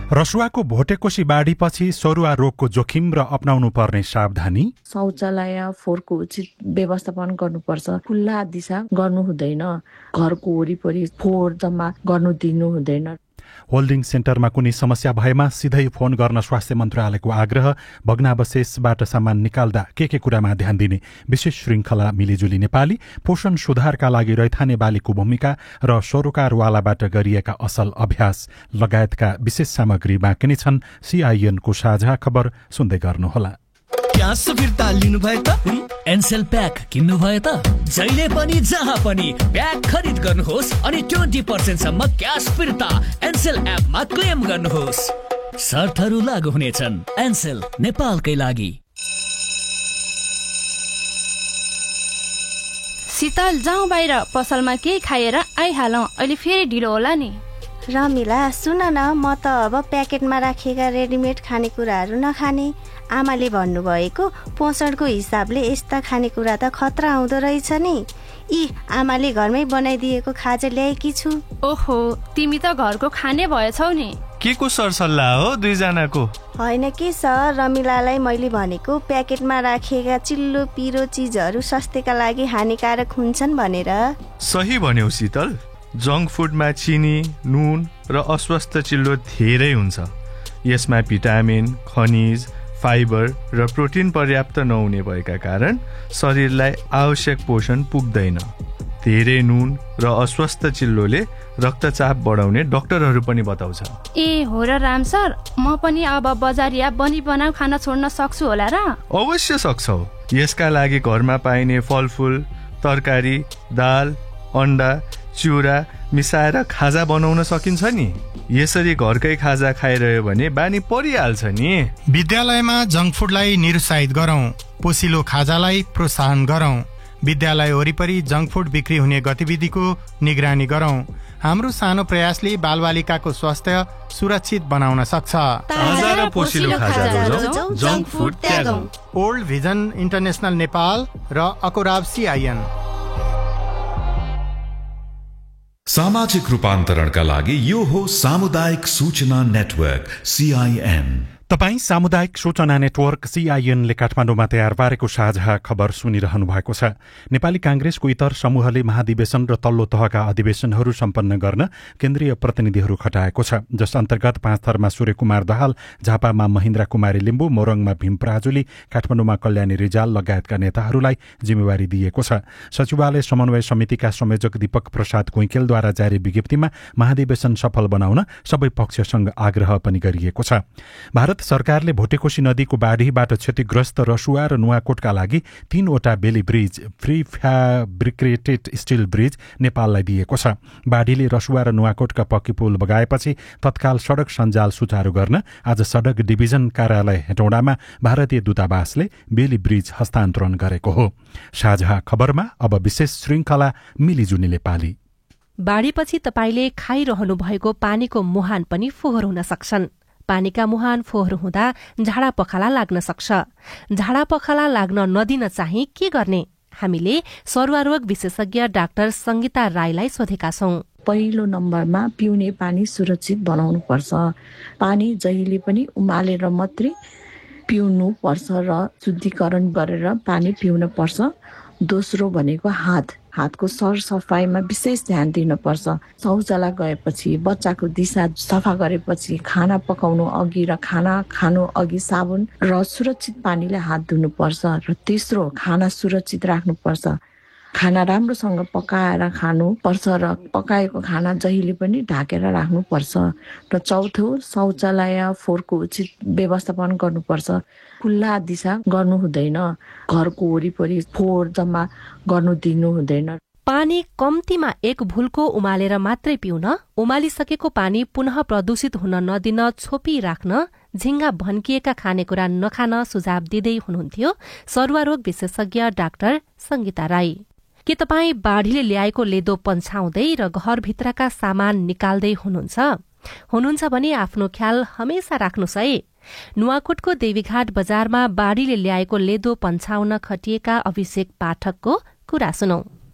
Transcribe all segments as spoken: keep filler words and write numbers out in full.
रसुवाको भोटेकोशी बाढीपछि सरुवा रोगको जोखिम र अपनाउनु पर्ने सावधानी। शौचालय फोहोरको उचित व्यवस्थापन गर्नुपर्छ। खुल्ला दिशा गर्नु हुँदैन। घरको वरिपरि फोहोर जम्मा गर्नु दिनु हुँदैन। होल्डिङ सेन्टरमा कुनै समस्या भएमा सिधै फोन गर्न स्वास्थ्य मन्त्रालयको आग्रह। भग्नावशेषबाट सामान निकाल्दा के के कुरामा ध्यान दिने विशेष श्रृङ्खला मिलिजुली नेपाली। पोषण सुधारका लागि रैथाने बालीको भूमिका र सरोकारवालाबाट गरिएका असल अभ्यास लगायतका विशेष सामग्री बाँकी नै छन्। सीआईएनको साझा खबर सुन्दै गर्नुहोला। क्यास फिर्ता लिनु भयो त एनसेल प्याक किन्नु भयो त जहिले पनि जहाँ पनि प्याक खरिद गर्नुहोस् अनि ट्वेन्टी पर्सेन्ट सम्म क्यास फिर्ता एनसेल एपमा क्लेम गर्नुहोस्। शर्तहरू लागू हुनेछन्। एनसेल नेपालकै लागि। शीतल जाउँ बाहिर पसलमा केही खाएर आइहालौँ। अहिले फेरि ढिलो होला नि। रमिला सुन न, म त अब प्याकेटमा राखिएका रेडिमेड खानेकुराहरू नखाने। आमाले भन्नुभएको पोषणको हिसाबले यस्ता खानेकुरा त खतरा आउँदो रहेछ नि। यी आमाले घरमै बनाइदिएको खाजा ल्याएकी छु। ओहो, तिमी त घरको खाने भएछौ नि। के को सरसल्लाह हो दुईजनाको? होइन के सर, रमिलालाई मैले भनेको प्याकेटमा राखिएका चिल्लो पिरो चिजहरू स्वास्थ्यका लागि हानिकारक हुन्छन् भनेर। सही भन्यौ शीतल। जङ्क फुडमा चिनी, नुन र अस्वस्थ चिल्लो धेरै हुन्छ। यसमा भिटामिन, खनिज, फाइबर र प्रोटिन पर्याप्त नहुने भएका कारण शरीरलाई आवश्यक पोषण पुग्दैन। धेरै नुन र अस्वस्थ चिल्लोले रक्तचाप बढाउने डाक्टरहरू पनि बताउँछ। ए हो र राम सर, म पनि अब बजारिया बनी बनाऊ खाना छोड्न सक्छु होला र? अवश्य सक्छौ। यसका लागि घरमा पाइने फलफुल, तरकारी, दाल, अन्डा, चिउरा मिसाएर खाजा बनाउन सकिन्छ नि। यसरी घरकै खाजा खाइरह्यो भने बानी परिहाल्छ नि। विद्यालयमा जङ्क फुडलाई निरुत्साहित गरौं, पोसिलो खाजालाई प्रोत्साहन गरौं। विद्यालय वरिपरि जङ्क फुड बिक्री हुने गतिविधिको निगरानी गरौं। हाम्रो सानो प्रयासले बालबालिकाको स्वास्थ्य सुरक्षित बनाउन सक्छ। ताजा र पोसिलो खाजा रोजौं, junk food त्यागौं। Old vision international Nepal र अकोराब सीआईएन। सामाजिक रूपान्तरणका लागि यो हो सामुदायिक सूचना नेटवर्क सीआईएन। तपाई सामुदायिक सूचना नेटवर्क सीआईएनले काठमाडौँमा तयार पारेको साझा खबर सुनिरहनु भएको छ। नेपाली कांग्रेसको इतर समूहले महाधिवेशन र तल्लो तहका अधिवेशनहरू सम्पन्न गर्न केन्द्रीय प्रतिनिधिहरू खटाएको छ, जस अन्तर्गत पाँच थरमा सूर्यकुमार दाहाल, झापामा महेन्द्र कुमारी लिम्बू, मोरङमा भीम पराजुली, काठमाडौँमा कल्याणी रिजाल लगायतका नेताहरूलाई जिम्मेवारी दिएको छ। सचिवालय समन्वय समितिका संयोजक दीपक प्रसाद कुइकेलद्वारा जारी विज्ञप्तिमा महाधिवेशन सफल बनाउन सबै पक्षसँग आग्रह पनि गरिएको छ। भारत सरकारले भोटेकोशी नदीको बाढीबाट क्षतिग्रस्त रसुवा र नुवाकोटका लागि तीनवटा बेली ब्रिज, फ्री फ्याब्रिकेटेड स्टिल ब्रिज नेपाललाई दिएको छ। बाढीले रसुवा र नुवाकोटका पक्की पुल बगाएपछि तत्काल सड़क सञ्जाल सुचारू गर्न आज सड़क डिभिजन कार्यालय हेटौडामा भारतीय दूतावासले बेली ब्रिज हस्तान्तरण गरेको हो। साझा खबरमा अब विशेष श्रृङ्खला मिलिजुली नेपाली। बाढीपछि तपाईले खाइरहनु भएको पानीको मुहान पनि फोहोर हुन सक्छन्। पानीका मुहान फोहोर हुँदा झाडा पखाला लाग्न सक्छ। झाडा पखाला लाग्न नदिन चाहिँ के गर्ने? हामीले सरुवारोग विशेषज्ञ डाक्टर संगीता राईलाई सोधेका छौं। पहिलो नम्बरमा पिउने पानी सुरक्षित बनाउनु पर्छ। पानी जहिले पनि उमालेर मात्रै पिउनु पर्छ र शुद्धिकरण गरेर पानी पिउन पर्छ। दोस्रो भनेको हात हातको सरसफाइमा विशेष ध्यान दिनुपर्छ। शौचालय गएपछि, बच्चाको दिशा सफा गरेपछि, खाना पकाउनु अघि र खाना खानु अघि साबुन र सुरक्षित पानीले हात धुनुपर्छ। र तेस्रो, खाना सुरक्षित राख्नुपर्छ। खाना राम्रोसँग पकाएर खानुपर्छ र पकाएको खाना जहिले पनि ढाकेर राख्नुपर्छ। र चौथो, शौचालय फोहोरको उचित व्यवस्थापन गर्नुपर्छ। खुल्ला दिशा गर्नु हुँदैन। घरको वरिपरि फोहोर जम्मा गर्नु दिनु हुँदैन। पानी कम्तीमा एक भुल्को उमालेर मात्रै पिउन, उमालिसकेको पानी पुनः प्रदूषित हुन नदिन छोपी राख्न, झिंगा भन्किएका खानेकुरा नखान सुझाव दिँदै हुनुहुन्थ्यो सरुवारोग विशेषज्ञ डाक्टर संगीता राई। के तपाईँ बाढीले ल्याएको लेदो पन्छाउँदै र घरभित्रका सामान निकाल्दै हुनुहुन्छ? हुनुहुन्छ भने आफ्नो ख्याल हमेशा राख्नुहोस् है। नुवाकोटको देवीघाट बजारमा बाढीले ल्याएको लेदो पन्छाउन खटिएका अभिषेक पाठकको कुरा सुनौ।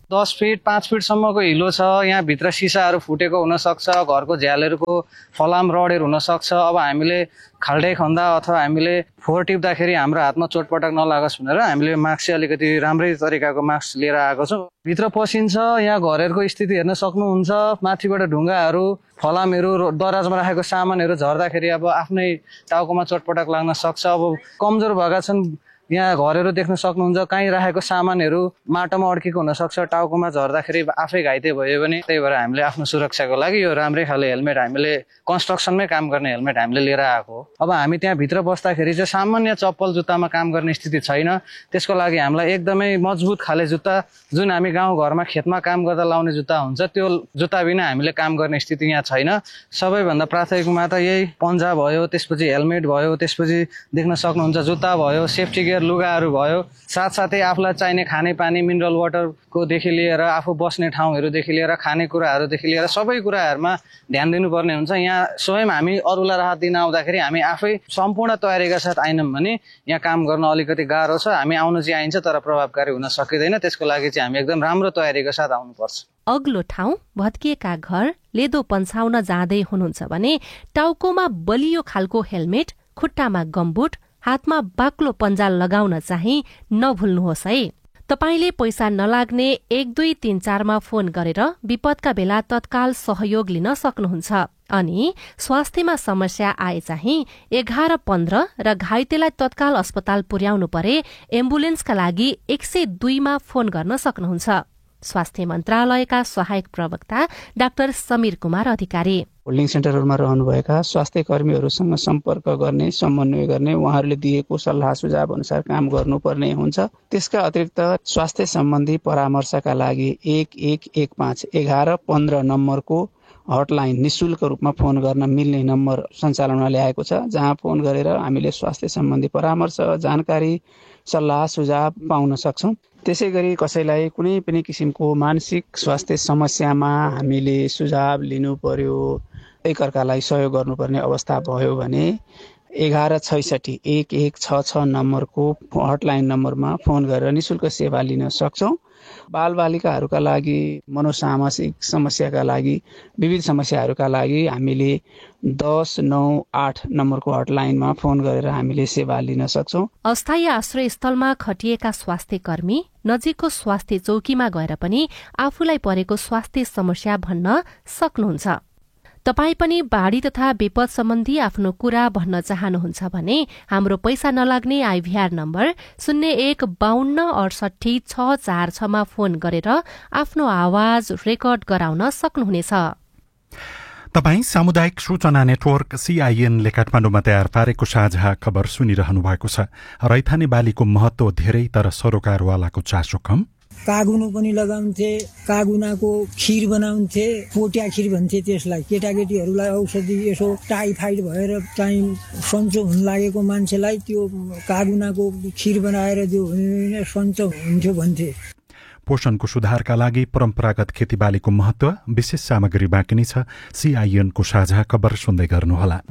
दस फिट पाँच फिटसम्मको हिलो छ, यहाँभित्र सिसाहरू फुटेको हुनसक्छ, घरको झ्यालहरूको फलाम रडहरू हुनसक्छ। अब हामीले खाल्डै खन्दा अथवा हामीले फोहोर टिप्दाखेरि हाम्रो हातमा चोटपटक नलागोस् भनेर हामीले मास्क चाहिँ अलिकति राम्रै तरिकाको मास्क लिएर आएको छौँ। भित्र पसिन्छ, यहाँ घरहरूको स्थिति हेर्न सक्नुहुन्छ। माथिबाट ढुङ्गाहरू फलामहरू दराजमा राखेको सामानहरू झर्दाखेरि अब आफ्नै टाउकोमा चोटपटक लाग्न सक्छ। अब कमजोर भएका छन्, यहाँ घरहरू देख्न सक्नुहुन्छ, कहीँ राखेको सामानहरू माटोमा अड्केको हुनसक्छ, टाउकोमा झर्दाखेरि आफै घाइते भयो भने। त्यही भएर हामीले आफ्नो सुरक्षाको लागि यो राम्रै खाले हेलमेट हामीले कन्स्ट्रक्सनमै काम गर्ने हेलमेट हामीले लिएर आएको हो। अब हामी त्यहाँभित्र बस्दाखेरि चाहिँ सामान्य चप्पल जुत्तामा काम गर्ने स्थिति छैन। त्यसको लागि हामीलाई एकदमै मजबुत खाले जुत्ता, जुन हामी गाउँघरमा खेतमा काम गर्दा लाउने जुत्ता हुन्छ, त्यो जुत्ता बिना हामीले काम गर्ने स्थिति यहाँ छैन। सबैभन्दा प्राथमिकमा त यही पन्जा भयो, त्यसपछि हेलमेट भयो, त्यसपछि देख्न सक्नुहुन्छ जुत्ता भयो, सेफ्टी गियर लुगाहरू भयो, साथसाथै आफूलाई चाहिने खानेपानी मिनरल वाटरको देखि लिएर आफू बस्ने ठाउँहरूदेखि लिएर खानेकुराहरूदेखि लिएर सबै कुराहरूमा ध्यान दिनुपर्ने हुन्छ। यहाँ स्वयं हामी अरूलाई राहत दिन आउँदाखेरि हामी आफै सम्पूर्ण तयारीका साथ आएनौँ भने यहाँ काम गर्न अलिकति गाह्रो छ। हामी आउनु चाहिँ आइन्छ तर प्रभावकारी हुन सकिँदैन। त्यसको लागि चाहिँ हामी एकदम राम्रो तयारीका साथ आउनुपर्छ। अग्लो ठाउँ, भत्किएका घर, लेदो पन्छाउन जाँदै हुनुहुन्छ भने टाउकोमा बलियो खालको हेलमेट, खुट्टामा गम्बुट, हातमा बाक्लो पन्जा लगाउन चाहिँ नभुल्नुहोस् है। तपाईले पैसा नलाग्ने एक दुई तीन चारमा फोन गरेर विपदका बेला तत्काल सहयोग लिन सक्नुहुन्छ। अनि स्वास्थ्यमा समस्या आए चाहिँ एघार पन्ध्र र घाइतेलाई तत्काल अस्पताल पुर्याउनु परे एम्बुलेन्सका लागि एक सय दुईमा फोन गर्न सक्नुहुन्छ। स्वास्थ्य मन्त्रालयका सहायक प्रवक्ता डाक्टर समीर कुमार अधिकारी। होल्डिङ सेन्टरहरूमा रहनुभएका स्वास्थ्य कर्मीहरूसँग सम्पर्क गर्ने, समन्वय गर्ने, उहाँहरूले दिएको सल्लाह सुझाव अनुसार काम गर्नुपर्ने हुन्छ। त्यसका अतिरिक्त स्वास्थ्य सम्बन्धी परामर्शका लागि एक एक एक पाँच एघार पन्ध्र नम्बरको हटलाइन निशुल्क रूपमा फोन गर्न मिल्ने नम्बर सञ्चालनमा ल्याएको छ, जहाँ फोन गरेर हामीले स्वास्थ्य सम्बन्धी परामर्श, जानकारी, सल्लाह सुझाव पाउन सक्छौँ। त्यसै गरी कसैलाई कुनै पनि किसिमको मानसिक स्वास्थ्य समस्यामा हामीले सुझाव लिनु पर्यो, एकअर्कालाई सहयोग गर्नुपर्ने अवस्था भयो भने एघार छैसठी एक एक छ छ नम्बरको हटलाइन नम्बरमा फोन गरेर निशुल्क सेवा लिन सक्छौँ। बालबालिकाहरूका लागि, मनोसामाजिक समस्याका लागि, विविध समस्याहरूका लागि हामीले दस नौ आठ नम्बरको हटलाइनमा फोन गरेर हामीले सेवा लिन सक्छौँ। अस्थायी आश्रय स्थलमा खटिएका स्वास्थ्य कर्मी नजिकको स्वास्थ्य चौकीमा गएर पनि आफूलाई परेको स्वास्थ्य समस्या भन्न सक्नुहुन्छ। तपाई पनि बाढ़ी तथा विपद सम्बन्धी आफ्नो कुरा भन्न चाहनुहुन्छ भने हाम्रो पैसा नलाग्ने आइभीआर नम्बर शून्य एक बाहन्न अडसठी छ चार छमा फोन गरेर आफ्नो आवाज रेकर्ड गराउन सक्नुहुनेछ। तपाई सामुदायिक सूचना नेटवर्क सीआईएनले काठमाडौँमा तयार पारेको साझा खबर सुनिरहनु भएको छ। रैथाने बालीको महत्व धेरै तर सरोकारवालाको चासो कम। कागुनो पनि लगाउँथे, कागुनाको खिर बनाउँथे, पोट्या खिर भन्थे त्यसलाई। केटाकेटीहरूलाई औषधि यसो टाइफाइड भएर चाहिँ सन्चो हुन लागेको मान्छेलाई त्यो कागुनाको खिर बनाएर दियो भने सन्चो हुन्थ्यो भन्थे। पोषणको सुधारका लागि परम्परागत खेतीबालीको महत्व विशेष सामग्री बाँकी नै छ। सीआईएनको साझा खबर सुन्दै गर्नुहोला।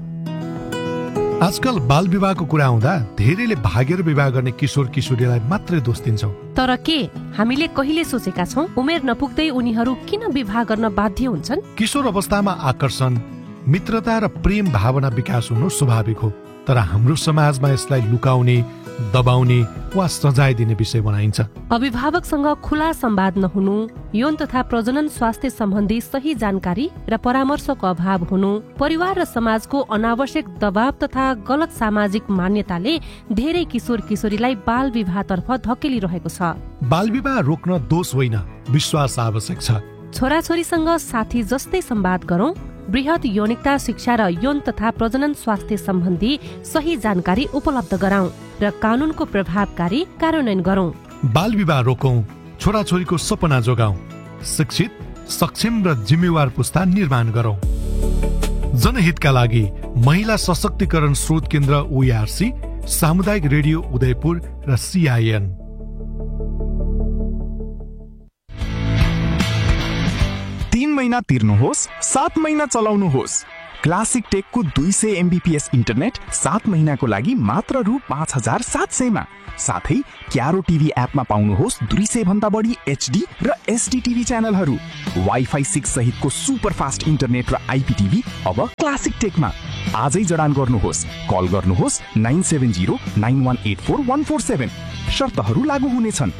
आजकल बाल विवाहको कुरा आउँदा धेरैले भागेर विवाह गर्ने किशोर किशोरीलाई मात्रै दोष दिन्छौं। तर के हामीले कहिले सोचेका छौं उमेर नपुग्दै उनीहरू किन विवाह गर्न बाध्य हुन्छन्? किशोर अवस्थामा आकर्षण, मित्रता र प्रेम भावना विकास हुनु स्वाभाविक हो, तर हाम्रो समाजमा यसलाई लुकाउने, दबाउने वा सजाय दिने विषय बनाइन्छ। अभिभावकसँग खुला संवाद नहुनु, यौन तथा प्रजनन स्वास्थ्य सम्बन्धी सही जानकारी र परामर्शको अभाव हुनु, परिवार र समाजको अनावश्यक दबाव तथा गलत सामाजिक मान्यताले धेरै किशोर किशोरीलाई बाल विवाहतर्फ धकेलिरहेको छ। बाल विवाह रोक्न दोष होइन, विश्वास आवश्यक छ। छोराछोरीसँग साथी जस्तै संवाद गरौं, बृहत यौनिकता शिक्षा र यौन तथा प्रजनन स्वास्थ्य सम्बन्धी सही जानकारी उपलब्ध गराउँ र कानूनको प्रभावकारी कार्यान्वयन गरौं। बाल विवाह रोकौं, छोराछोरीको सपना जोगाउँ, शिक्षित, सक्षम र जिम्मेवार पुस्ता निर्माण गरौं। जनहितका लागि महिला सशक्तिकरण स्रोत केन्द्र ओईआरसी, सामुदायिक रेडियो उदयपुर र सीआईएन। तीन महीना तिर्नुहोस्, सात महीना चलाउनुहोस्, क्लासिक टेकको दुई सय एमबीपीएस इन्टरनेट सात महिनाको लागि मात्र रु पाँच हजार सात सयमा। साथै क्यारो टिभी एपमा पाउनुहोस् दुई सय भन्दा बढी एचडी र एसडी टिभी च्यानलहरू। वाइफाई सिक्स सहितको सुपर फास्ट इन्टरनेट र आइपीटिभी अब क्लासिक टेकमा। आजै जडान गर्नुहोस्। कल गर्नुहोस् nine seven zero nine one eight four one four seven. शर्तहरू लागू हुनेछन्।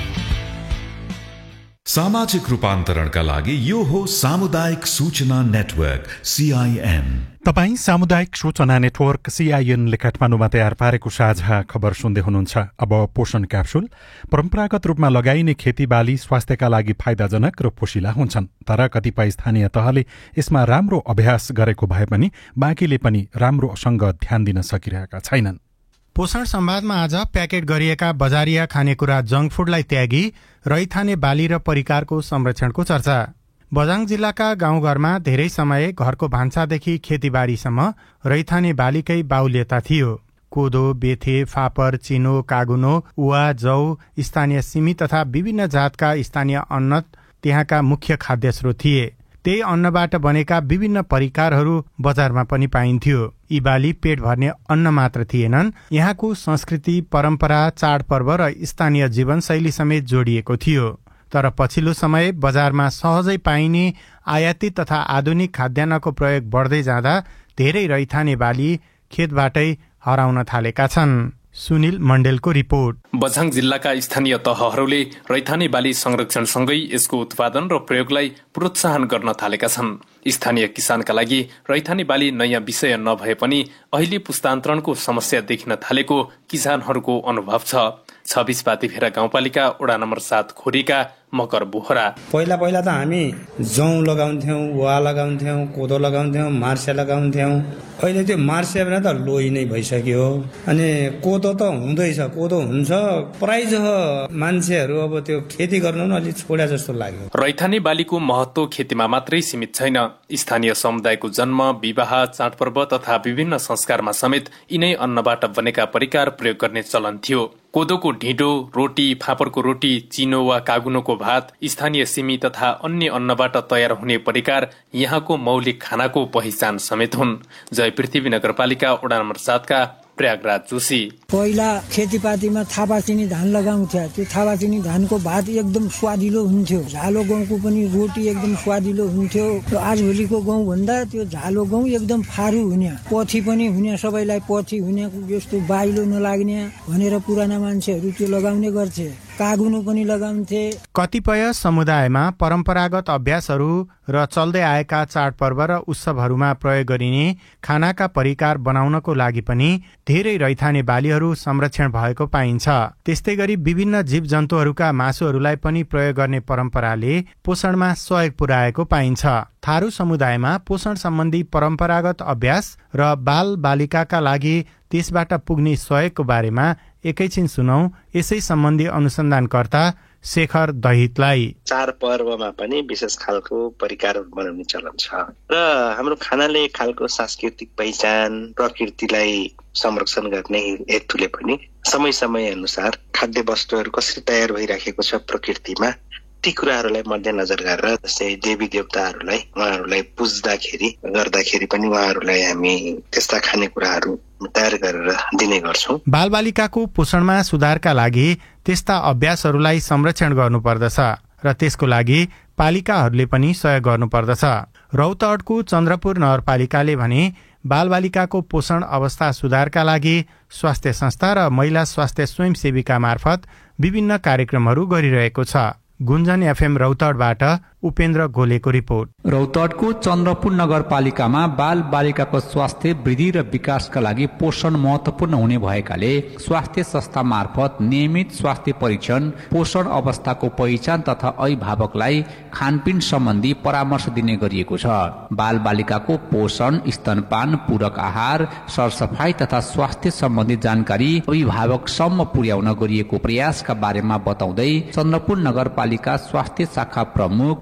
सामाजिक रूपान्तरणका लागि यो हो सामुदायिक सूचना नेटवर्क सीआईएन। तपाई सामुदायिक सूचना नेटवर्क सीआईएनले काठमाडौँमा तयार पारेको साझा खबर सुन्दै हुनुहुन्छ। अब पोषण क्याप्सुल। परम्परागत रूपमा लगाइने खेतीबाली स्वास्थ्यका लागि फाइदाजनक र पोषिला हुन्छन्, तर कतिपय स्थानीय तहले यसमा राम्रो अभ्यास गरेको भए पनि बाँकीले पनि राम्रोसँग ध्यान दिन सकिरहेका छैनन्। पोषण संवादमा आज प्याकेट गरिएका बजारिया खानेकुरा जंक फूडलाई त्यागी रैथाने बाली र परिकारको संरक्षणको चर्चा। बझाङ जिल्लाका गाउँघरमा धेरै समय घरको भान्सादेखि खेतीबारीसम्म रैथाने बालीकै बाहुल्यता थियो। कोदो, बेथे, फापर, चिनो, कागुनो, उवा, जौ, स्थानीय सिमी तथा विभिन्न जातका स्थानीय अन्न त्यहाँका मुख्य खाद्य स्रोत थिए। त्यही अन्नबाट बनेका विभिन्न परिकारहरू बजारमा पनि पाइन्थ्यो। यी बाली पेट भर्ने अन्न मात्र थिएनन्, यहाँको संस्कृति, परम्परा, चाडपर्व र स्थानीय जीवनशैली समेत जोडिएको थियो। तर पछिल्लो समय बजारमा सहजै पाइने आयातित तथा आधुनिक खाद्यान्नको प्रयोग बढ्दै जाँदा धेरै रैथाने बाली खेतबाटै हराउन थालेका छन्। सुनिल मण्डेलको रिपोर्ट। बझाङ जिल्लाका स्थानीय तहहरूले रैथाने बाली संरक्षणसँगै यसको उत्पादन र प्रयोगलाई प्रोत्साहन गर्न थालेका छन्। स्थानीय किसानका लागि रैथाने बाली नयाँ विषय नभए पनि अहिले पुस्तान्तरणको समस्या देखिन थालेको किसानहरूको अनुभव छ। छब्बीस पातिफेरा गाउँपालिका वडा नम्बर सात खोरीका मकर बोहरा। पहिला पहिला त हामी जौ लगाउँथ्यौं, वा लगाउँथ्यौं, कोदो लगाउँथ्यौं, मार्से लगाउँथ्यौं। अहिले त्यो मार्से पनि त लोही नै भइसक्यो। अनि कोदो त हुँदैछ, कोदो हुन्छ, प्राय जसो मान्छेहरू अब त्यो खेती गर्नु पनि अलि छोड्या जस्तो लाग्यो। रैथाने बालीको महत्व खेतीमा मात्रै सीमित छैन। स्थानीय समुदायको जन्म, विवाह, चाडपर्व तथा विभिन्न संस्कारमा समेत यिनै अन्नबाट बनेका परिकार प्रयोग गर्ने चलन थियो। कोदोको ढिँडो, रोटी, फापरको रोटी, चिनो वा कागुनोको भात, स्थानीय सिमी तथा अन्य अन्नबाट तयार हुने परिकार यहाँको मौलिक खानाको पहिचान समेत हुन्। जय पृथ्वी नगरपालिका वडा नम्बर सातका प्रयागराज जोशी। पहिला खेतीपातीमा थापाचिनी धान लगाउँथ्यो। त्यो थापाचिनी धानको भात एकदम स्वादिलो हुन्थ्यो। झालो गहुँको पनि रोटी एकदम स्वादिलो हुन्थ्यो। आजभोलिको गहुँ भन्दा त्यो झालो गहुँ एकदम फारू हुने, पथी पनि हुने, सबैलाई पथी हुने, जस्तो बाइलो नलाग्ने भनेर पुराना मान्छेहरू त्यो लगाउने गर्थे। कागुनो पनि लगाउँथे। कतिपय समुदायमा परम्परागत अभ्यासहरू र चल्दै आएका चाडपर्व र उत्सवहरूमा प्रयोग गरिने खानाका परिकार बनाउनको लागि पनि धेरै रैथाने बालीहरू संरक्षण भएको पाइन्छ। त्यस्तै गरी विभिन्न जीव जन्तुहरूका मासुहरूलाई पनि प्रयोग गर्ने परम्पराले पोषणमा सहयोग पुर्याएको पाइन्छ। थारू समुदायमा पोषण सम्बन्धी परम्परागत अभ्यास र बाल बालिकाका लागि त्यसबाट पुग्ने सहयोगको बारेमा एकैछिन सुनौ यसै सम्बन्धी अनुसन्धानकर्ता शेखर दहितलाई। चाडपर्वमा पनि विशेष खालको परिकार बनाउने चलन छ र हाम्रो खानाले खालको सांस्कृतिक पहिचान, प्रकृतिलाई संरक्षण गर्ने हेतुले पनि समय समय अनुसार खाद्य वस्तुहरू कसरी तयार भइराखेको छ प्रकृतिमा ती कुराहरूलाई मध्यनजर गरेर जस्तै देवी देवताहरूलाई उहाँहरूलाई पुज्दाखेरि गर्दाखेरि पनि उहाँहरूलाई हामी त्यस्ता खानेकुराहरू तयार गरेर दिने गर्छौं। बालबालिकाको पोषणमा सुधारका लागि त्यस्ता अभ्यासहरूलाई संरक्षण गर्नुपर्दछ र त्यसको लागि पालिकाहरूले पनि सहयोग गर्नुपर्दछ। रौतहटको चन्द्रपुर नगरपालिकाले भने बालबालिकाको पोषण अवस्था सुधारका लागि स्वास्थ्य संस्था र महिला स्वास्थ्य स्वयंसेविका मार्फत विभिन्न कार्यक्रमहरू गरिरहेको छ। गुन्जन एफएम रौतहटबाट उपेन्द्र गोलेको रिपोर्ट। रौतहटको चन्द्रपुर नगरपालिकामा बाल बालिकाको स्वास्थ्य वृद्धि र विकासका लागि पोषण महत्वपूर्ण हुने भएकाले स्वास्थ्य संस्था मार्फत नियमित स्वास्थ्य परीक्षण, पोषण अवस्थाको पहिचान तथा अभिभावकलाई खानपिन सम्बन्धी परामर्श दिने गरिएको छ। बाल बालिकाको पोषण, स्तनपान, पूरक आहार, सरसफाई तथा स्वास्थ्य सम्बन्धी जानकारी अभिभावकसम्म पुर्याउन गरिएको प्रयासका बारेमा बताउँदै चन्द्रपुर नगरपालिका स्वास्थ्य शाखा प्रमुख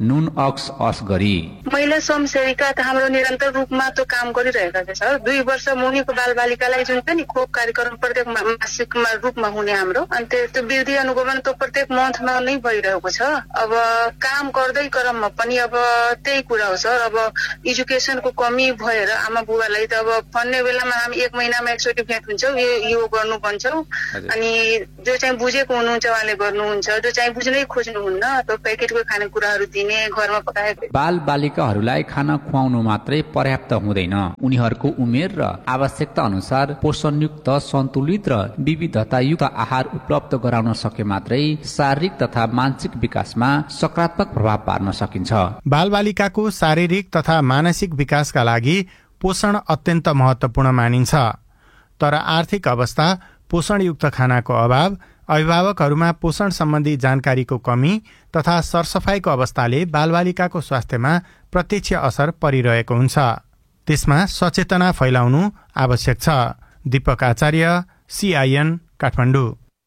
नुन अक्स अस गरी महिला स्वयंसेविका त हाम्रो निरन्तर रूपमा त्यो काम गरिरहेका छन् सर। दुई वर्ष मुनिको बालबालिकालाई जुन चाहिँ नि खोप कार्यक्रम प्रत्येक मासिक रूपमा हुने हाम्रो अनि त्यो वृद्धि अनुगमन त्यो प्रत्येक मन्थमा नै भइरहेको छ। अब काम गर्दै क्रममा पनि अब त्यही कुरा हो सर। अब एजुकेसनको कमी भएर आमा बुबालाई त अब भन्ने बेलामा हामी एक महिनामा एकचोटि भेट हुन्छौँ, यो यो गर्नु भन्छौँ अनि जो चाहिँ बुझेको हुनुहुन्छ उहाँले गर्नुहुन्छ, जो चाहिँ बुझ्नै खोज्नुहुन्न त्यो प्याकेटको खानेकुराहरू दिने, घरमा पकाएको। बाल बालिकाहरूलाई खाना खुवाउनु मात्रै पर्याप्त हुँदैन, उनीहरूको उमेर र आवश्यकता अनुसार पोषणयुक्त, सन्तुलित र विविधतायुक्त आहार उपलब्ध गराउन सके मात्रै शारीरिक तथा मानसिक विकासमा सकारात्मक प्रभाव पार्न सकिन्छ। बालबालिकाको शारीरिक तथा मानसिक विकासका लागि पोषण अत्यन्त महत्वपूर्ण मानिन्छ। तर आर्थिक अवस्था, पोषणयुक्त खानाको अभाव, अभिभावकहरूमा पोषण सम्बन्धी जानकारीको कमी तथा सरसफाईको अवस्थाले बालबालिकाको स्वास्थ्यमा प्रत्यक्ष असर परिरहेको हुन्छ। त्यसमा सचेतना फैलाउनु आवश्यक छ। दीपक आचार्य, सीआईएन, काठमाडौँ।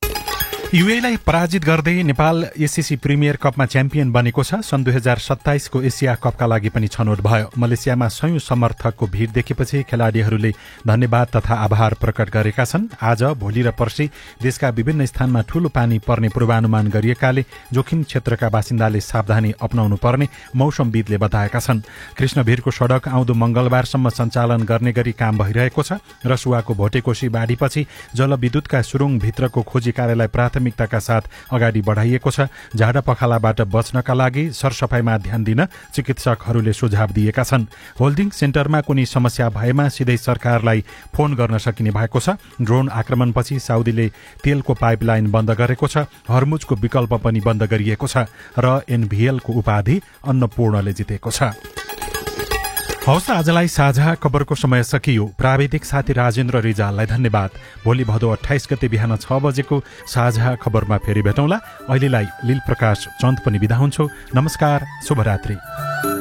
युएलाई पराजित गर्दै नेपाल एससीसी प्रिमियर कपमा च्याम्पियन बनेको छ। सन् दुई हजार सत्ताइसको एसिया कपका लागि पनि छनौट भयो। मलेसियामा सयौं समर्थकको भीड़ देखेपछि खेलाड़ीहरूले धन्यवाद तथा आभार प्रकट गरेका छन्। आज, भोलि र पर्सि देशका विभिन्न स्थानमा ठूलो पानी पर्ने पूर्वानुमान गरिएकाले जोखिम क्षेत्रका बासिन्दाले सावधानी अपनाउनु पर्ने मौसमविदले बताएका छन्। कृष्णभिरको सड़क आउँदो मंगलबारसम्म सञ्चालन गर्ने गरी काम भइरहेको छ। रसुवाको भोटेकोशी बाढीपछि जलविद्युतका सुरुङ भित्रको खोजी कार्यालय प्राथमिक प्राथमिकताका साथ अगाडि बढाइएको छ। झाडा पखालाबाट बच्नका लागि सरसफाईमा ध्यान दिन चिकित्सकहरूले सुझाव दिएका छन्। होल्डिङ सेन्टरमा कुनै समस्या भएमा सिधै सरकारलाई फोन गर्न सकिने भएको छ। ड्रोन आक्रमणपछि साउदीले तेलको पाइपलाइन बन्द गरेको छ। हर्मुजको विकल्प पनि बन्द गरिएको छ र एनभीएलको उपाधि अन्नपूर्णले जितेको छ। हौस्, आजलाई साझा खबरको समय सकियो। प्राविधिक साथी राजेन्द्र रिजाललाई धन्यवाद। भोलि भदौ अठाइस गते बिहान छ बजेको साझा खबरमा फेरि भेटौँला। अहिलेलाई लील प्रकाश चन्द पनि बिदा हुन्छु। नमस्कार, शुभरात्रि।